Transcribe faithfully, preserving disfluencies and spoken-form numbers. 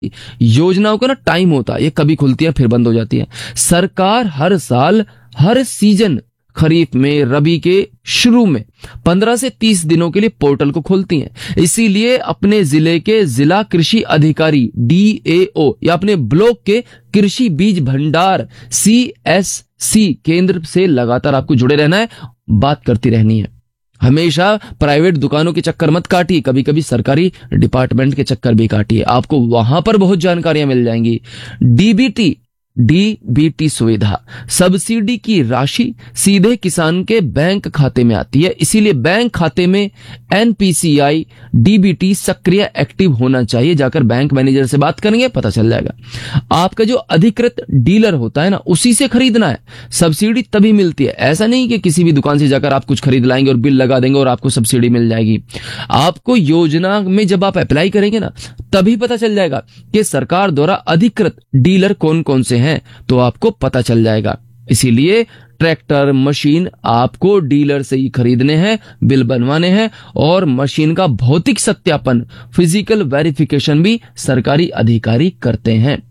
योजनाओं का ना टाइम होता है, ये कभी खुलती है फिर बंद हो जाती है। सरकार हर साल हर सीजन खरीफ में, रबी के शुरू में पंद्रह से तीस दिनों के लिए पोर्टल को खोलती हैं। इसीलिए अपने जिले के जिला कृषि अधिकारी डी ए ओ या अपने ब्लॉक के कृषि बीज भंडार सी एस सी केंद्र से लगातार आपको जुड़े रहना है, बात करती रहनी है। हमेशा प्राइवेट दुकानों के चक्कर मत काटिए, कभी कभी सरकारी डिपार्टमेंट के चक्कर भी काटिए, आपको वहां पर बहुत जानकारियां मिल जाएंगी। डीबीटी डीबीटी सुविधा, सब्सिडी की राशि सीधे किसान के बैंक खाते में आती है, इसीलिए बैंक खाते में एनपीसीआई डीबीटी सक्रिय एक्टिव होना चाहिए। जाकर बैंक मैनेजर से बात करेंगे, पता चल जाएगा। आपका जो अधिकृत डीलर होता है ना, उसी से खरीदना है। सब्सिडी तभी मिलती है, ऐसा नहीं कि किसी भी दुकान से जाकर आप कुछ खरीद लाएंगे और बिल लगा देंगे और आपको सब्सिडी मिल जाएगी। आपको योजना में जब आप अप्लाई करेंगे ना, तभी पता चल जाएगा कि सरकार द्वारा अधिकृत डीलर कौन कौन से हैं, तो आपको पता चल जाएगा। इसीलिए ट्रैक्टर, मशीन आपको डीलर से ही खरीदने हैं, बिल बनवाने हैं, और मशीन का भौतिक सत्यापन, फिजिकल वेरिफिकेशन भी सरकारी अधिकारी करते हैं।